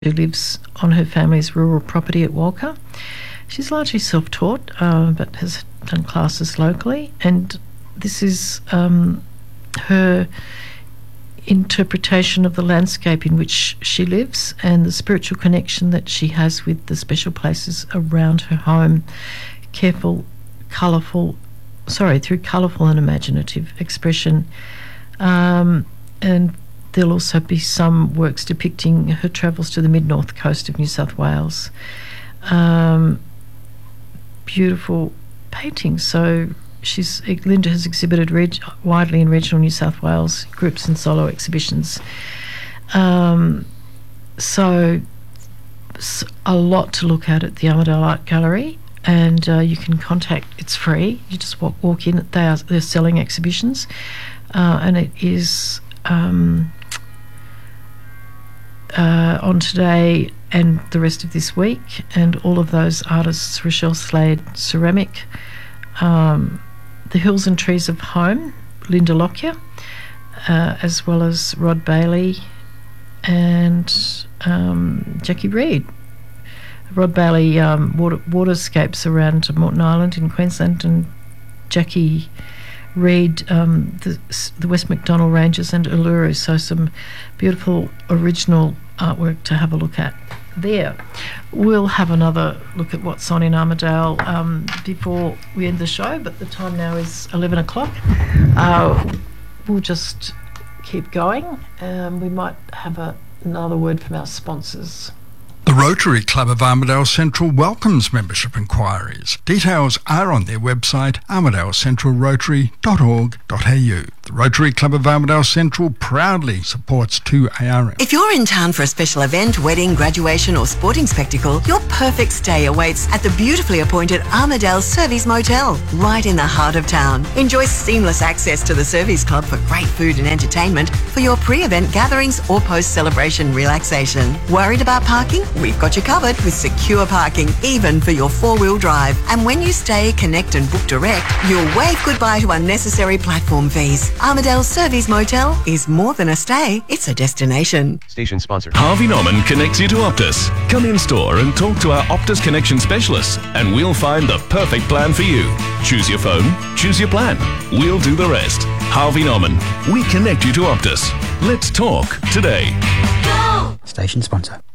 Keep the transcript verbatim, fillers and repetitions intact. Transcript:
who lives on her family's rural property at Walker. She's largely self-taught, uh, but has done classes locally, and this is um, her interpretation of the landscape in which she lives and the spiritual connection that she has with the special places around her home. Careful, colourful, sorry, through colourful and imaginative expression. Um, and there'll also be some works depicting her travels to the mid-north coast of New South Wales. Um, beautiful paintings. So she's Linda has exhibited reg- widely in regional New South Wales groups and solo exhibitions. Um, so, so a lot to look at at the Armidale Art Gallery, and uh, you can contact. It's free. You just walk, walk in. They are they're selling exhibitions, uh, and it is. Um, Uh, on today and the rest of this week, and all of those artists: Rochelle Slade, ceramic, um, the Hills and Trees of Home, Linda Lockyer, uh, as well as Rod Bailey and um, Jackie Reid. Rod Bailey, um, water, waterscapes around Moreton Island in Queensland, and Jackie Reid, um, the, the West Macdonnell Ranges and Uluru. So some beautiful original artwork to have a look at there. We'll have another look at what's on in Armidale um, before we end the show, but the time now is eleven o'clock. Uh, we'll just keep going. Um, we might have a, another word from our sponsors. The Rotary Club of Armidale Central welcomes membership inquiries. Details are on their website, armidale central rotary dot org dot a u. The Rotary Club of Armidale Central proudly supports two A R M. If you're in town for a special event, wedding, graduation or sporting spectacle, your perfect stay awaits at the beautifully appointed Armidale Servies Motel, right in the heart of town. Enjoy seamless access to the Servies Club for great food and entertainment for your pre-event gatherings or post-celebration relaxation. Worried about parking? We've got you covered with secure parking, even for your four-wheel drive. And when you stay, connect and book direct, you'll wave goodbye to unnecessary platform fees. Armidale Servies Motel is more than a stay, it's a destination. Station sponsor. Harvey Norman connects you to Optus. Come in store and talk to our Optus Connection specialists, and we'll find the perfect plan for you. Choose your phone, choose your plan. We'll do the rest. Harvey Norman, we connect you to Optus. Let's talk today. Go! Station sponsor.